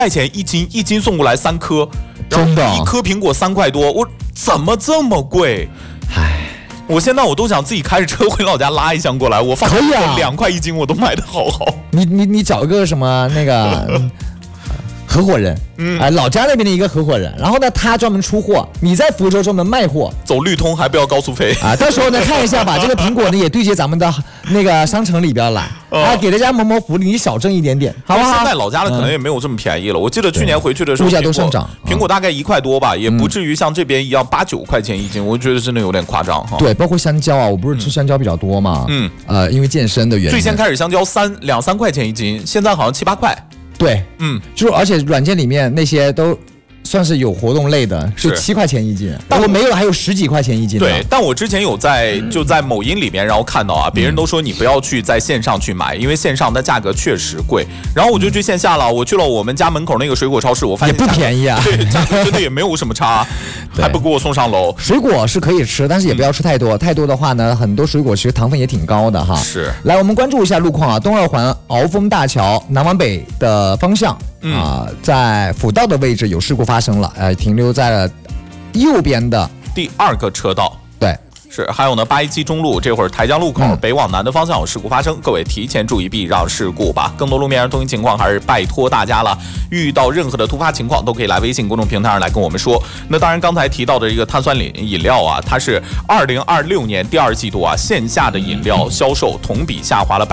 块钱一斤，一斤送过来3颗， 真的， 一颗苹果3块多，我怎么这么贵？唉。我现在都想自己开着车回老家拉一箱过来，我放2块一斤我都买的好。 你找个什么那个合伙人，老家那边的一个合伙人，然后呢，他专门出货，你在福州专门卖货， 走绿通还不要高速费啊。到时候呢，看一下把这个苹果呢也对接咱们的那个商城里边来，给大家谋谋福利，你少挣一点点，好不好？ 现在老家的可能也没有这么便宜了。我记得去年回去的时候， 物价都上涨， 苹果大概1块多吧，也不至于像这边一样8、9块钱一斤，我觉得真的有点夸张哈。 对，包括香蕉啊，我不是吃香蕉比较多嘛，因为健身的原因。 最先开始香蕉2、3块钱一斤，现在好像7、8块。 对，就是而且软件里面那些都算是有活动类的，就7块钱一斤，但我没有还有10几块钱一斤。 对，但我之前有就在某音里面，然后看到啊，别人都说你不要去在线上去买，因为线上的价格确实贵。然后我就去线下了，我去了我们家门口那个水果超市，我发现也不便宜啊， 对，价格真的也没有什么差，还不给我送上楼。 水果是可以吃，但是也不要吃太多，太多的话呢，很多水果其实糖分也挺高的哈。 是。 来，我们关注一下路况啊，东二环鳌峰大桥南往北的方向。在辅道的位置有事故发生了，停留在了右边的第2个车道。 对， 是。还有呢，817中路这会儿台江路口北往南的方向有事故发生，各位提前注意避让事故吧。更多路面通行情况还是拜托大家了。遇到任何的突发情况，都可以来微信公众平台上来跟我们说。那当然，刚才提到的一个碳酸饮料啊，它是2026年第2季度啊线下的饮料销售同比下滑了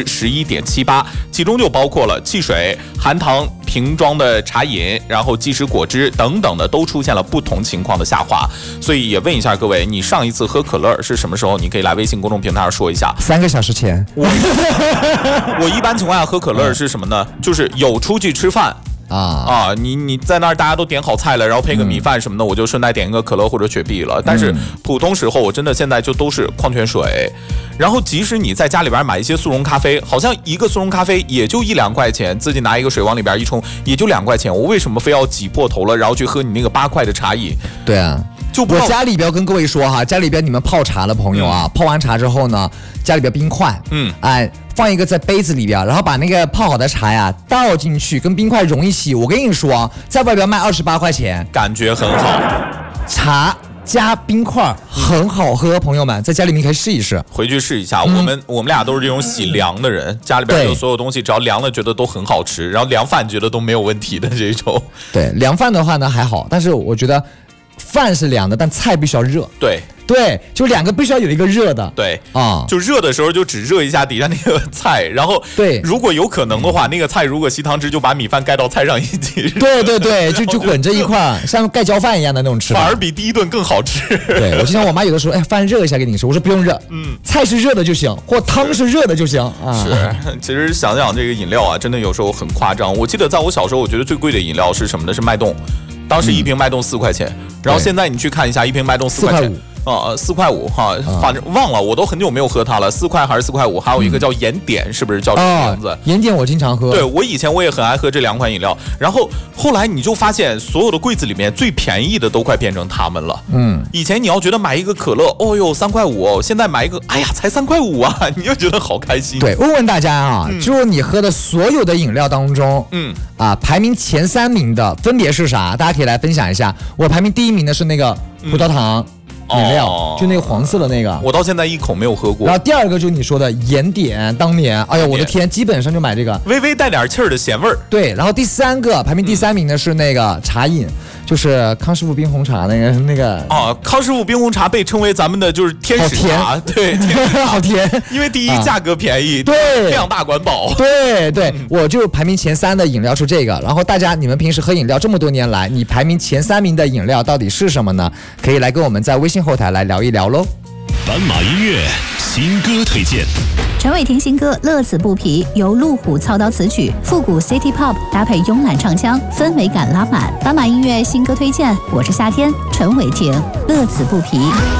11.78%，其中就包括了汽水、含糖瓶装的茶饮，然后即食果汁等等的都出现了不同情况的下滑。所以也问一下各位，你上一次喝可乐是什么时候？你可以来微信公众平台上说一下。 3个小时前。 我一般情况下喝可乐是什么呢？就是有出去吃饭。你在那儿大家都点好菜了，然后配个米饭什么的，我就顺带点一个可乐或者雪碧了。但是普通时候我真的现在就都是矿泉水，然后即使你在家里边买一些速溶咖啡，好像一个速溶咖啡也就1、2块钱，自己拿一个水往里边一冲也就2块钱，我为什么非要挤破头了，然后去喝你那个8块的茶饮？ 对啊。我家里边跟各位说哈，家里边你们泡茶的朋友啊，泡完茶之后呢，家里边冰块，放一个在杯子里边，然后把那个泡好的茶呀倒进去，跟冰块融一起。我跟你说，在外边卖28块钱， 感觉很好。 茶加冰块很好喝，朋友们在家里面可以试一试， 回去试一下。我们俩都是这种喜凉的人，家里边有所有东西只要凉了觉得都很好吃，然后凉饭觉得都没有问题的这种。 对，凉饭的话呢还好，但是我觉得饭是凉的，但菜必须要热。对，就2个必须要有一个热的。 对就热的时候就只热一下底下那个菜，然后如果有可能的话，那个菜如果吸汤汁就把米饭盖到菜上一起。 对，就混着一块，像盖浇饭一样的那种吃法， 反而比第一顿更好吃。 对，我经常我妈有的时候，饭热一下给你吃，我说不用热，菜是热的就行，或汤是热的就行啊。 是，其实想想这个饮料啊，真的有时候很夸张。我记得在我小时候，我觉得最贵的饮料是什么呢？是脉动，当时1瓶脉动4块钱，然后现在你去看一下，1瓶脉动4块钱。4块5哈，反正忘了，我都很久没有喝它了。4块还是4块5？还有一个叫盐点，是不是叫这个名字？ 盐点我经常喝。 对，以前我也很爱喝这2款饮料。然后后来你就发现，所有的柜子里面最便宜的都快变成它们了。以前你要觉得买一个可乐，哦哟3块5，现在买一个，哎呀才3块5啊，你就觉得好开心。 对，问大家啊，就是你喝的所有的饮料当中，排名前3名的分别是啥？大家可以来分享一下。我排名第1名的是那个葡萄糖。饮料就那个黄色的那个， 我到现在一口没有喝过。 然后第2个就是你说的盐点，当年，哎呀，我的天，基本上就买这个， 微微带点气儿的咸味儿。 对，然后第3个排名第3名的是那个茶饮，就是康师傅冰红茶那个。 康师傅冰红茶被称为咱们的就是天使茶，对， 好甜， 因为第一价格便宜， 对， 量大管饱。 对，我就排名前3的饮料是这个。然后大家，你们平时喝饮料这么多年来，你排名前3名的饮料到底是什么呢？可以来跟我们在微信后台来聊一聊喽。 斑马音乐新歌推荐， 陈伟霆新歌《乐此不疲》由路虎操刀词曲，复古 City Pop 搭配慵懒唱腔，氛围感拉满。斑马音乐新歌推荐，我是夏天，陈伟霆，《乐此不疲》。